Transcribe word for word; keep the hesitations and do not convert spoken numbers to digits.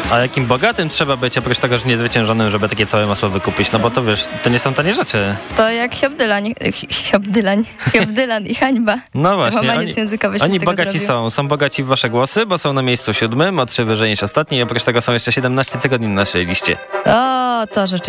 A jakim bogatym trzeba być, oprócz tego, że niezwyciężonym, żeby takie całe masło wykupić? No bo to wiesz, to nie są tanie rzeczy. To jak Hiob Dylan, Hiob Dylan, Hiob Dylan i hańba. No właśnie, oni, językowy się oni bogaci zrobił. są. Są bogaci w wasze głosy, bo są na miejscu siódmym, o trzy wyżej niż ostatni i oprócz tego są jeszcze siedemnaście tygodni na naszej liście. O, to rzeczywiście.